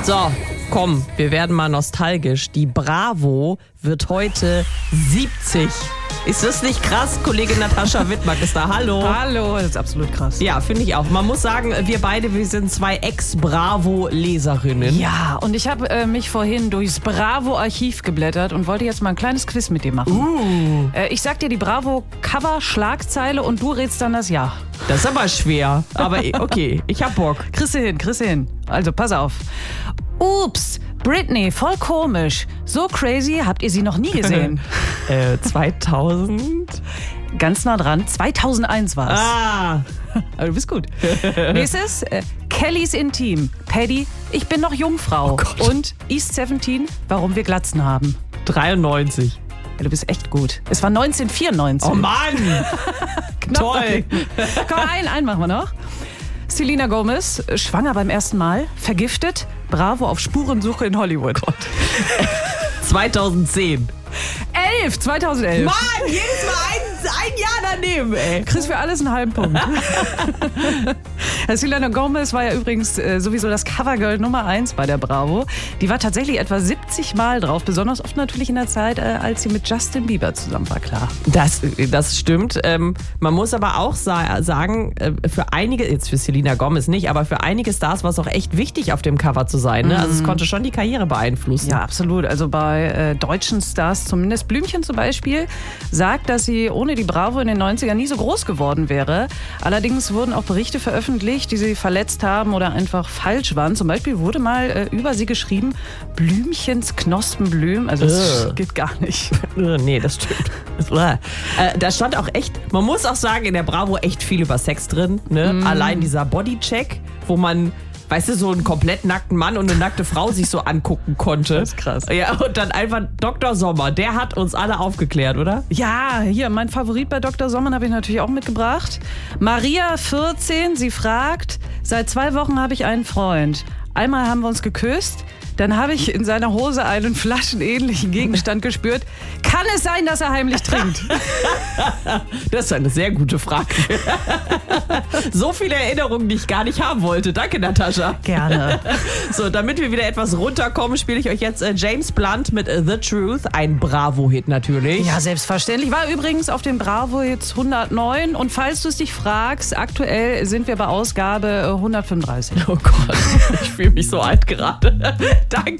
So, komm, wir werden mal nostalgisch. Die Bravo wird heute 70. Ist das nicht krass? Kollegin Natascha Wittmark ist da. Hallo. Hallo, das ist absolut krass. Ja, finde ich auch. Man muss sagen, wir sind zwei Ex-Bravo-Leserinnen. Ja, und ich habe mich vorhin durchs Bravo-Archiv geblättert und wollte jetzt mal ein kleines Quiz mit dir machen. Ich sag dir die Bravo-Cover-Schlagzeile und du rätst dann das Jahr. Das ist aber schwer. Aber okay, ich hab Bock. Kriegst du hin. Also, pass auf. Ups, Britney, voll komisch. So crazy, habt ihr sie noch nie gesehen? 2000? Ganz nah dran, 2001 war es. Ah! Aber du bist gut. Nächstes, Kellys Intim. Paddy, ich bin noch Jungfrau. Oh und East 17, warum wir Glatzen haben. 93. Ja, du bist echt gut. Es war 1994. Oh Mann! Toll! Komm, einen machen wir noch. Selena Gomez, schwanger beim ersten Mal, vergiftet, Bravo auf Spurensuche in Hollywood. 2010. 2011. Mann, jedes Mal ein Jahr daneben, ey. Kriegst für alles einen halben Punkt. Selena Gomez war ja übrigens sowieso das Covergirl Nummer 1 bei der Bravo. Die war tatsächlich etwa 70 Mal drauf, besonders oft natürlich in der Zeit, als sie mit Justin Bieber zusammen war, klar. Das stimmt. Man muss aber auch sagen, für einige, jetzt für Selena Gomez nicht, aber für einige Stars war es auch echt wichtig, auf dem Cover zu sein. Ne? Also es konnte schon die Karriere beeinflussen. Ja, absolut. Also bei deutschen Stars zumindest. Blümchen zum Beispiel sagt, dass sie ohne die Bravo in den 90ern nie so groß geworden wäre. Allerdings wurden auch Berichte veröffentlicht, die sie verletzt haben oder einfach falsch waren. Zum Beispiel wurde mal über sie geschrieben, Blümchens Knospenblüm. Also das geht gar nicht. Nee, das stimmt. Da stand auch echt, man muss auch sagen, in der Bravo echt viel über Sex drin. Ne? Allein dieser Bodycheck, wo man, weißt du, so einen komplett nackten Mann und eine nackte Frau sich so angucken konnte. Das ist krass. Ja, und dann einfach Dr. Sommer, der hat uns alle aufgeklärt, oder? Ja, hier, mein Favorit bei Dr. Sommer habe ich natürlich auch mitgebracht. Maria, 14, sie fragt, seit 2 Wochen habe ich einen Freund. Einmal haben wir uns geküsst, dann habe ich in seiner Hose einen flaschenähnlichen Gegenstand gespürt. Kann es sein, dass er heimlich trinkt? Das ist eine sehr gute Frage. So viele Erinnerungen, die ich gar nicht haben wollte. Danke, Natascha. Gerne. So, damit wir wieder etwas runterkommen, spiele ich euch jetzt James Blunt mit The Truth. Ein Bravo-Hit natürlich. Ja, selbstverständlich. War übrigens auf dem Bravo-Hits 109. Und falls du es dich fragst, aktuell sind wir bei Ausgabe 135. Oh Gott, ich fühle mich so alt gerade. Danke.